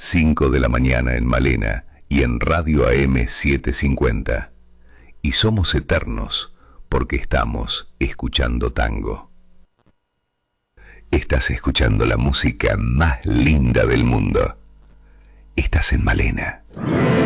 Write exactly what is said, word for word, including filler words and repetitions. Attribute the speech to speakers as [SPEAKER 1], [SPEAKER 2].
[SPEAKER 1] cinco de la mañana en Malena y en Radio A M setecientos cincuenta. Y somos eternos porque estamos escuchando tango. Estás escuchando la música más linda del mundo. Estás en Malena.